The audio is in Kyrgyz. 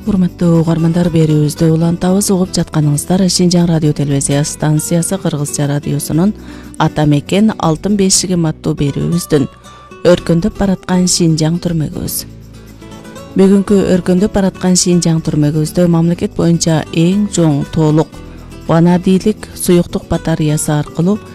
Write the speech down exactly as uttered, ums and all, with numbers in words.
Урматтуу угармандар, берүүбүздү улантабыз. Угуп жатканыңыздар Шинжаң радио телевизия станциясы Кыргызча радиосунун Ата мекен алтын бешигим аттуу берүүбүздүн өркөндөп бараткан Шинжаң түрмөгүбүз. Бүгүнкү өркөндөп бараткан Шинжаң түрмөгүбүздө мамлекет боюнча эң чоң толук ванадийлик суюктук батареясы аркылуу